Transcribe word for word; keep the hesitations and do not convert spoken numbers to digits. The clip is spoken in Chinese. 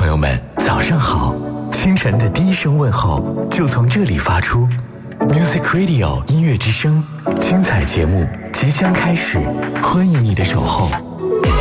友们，早上好！清晨的第一声问候就从这里发出。Music Radio 音乐之声，精彩节目即将开始，欢迎你的守候。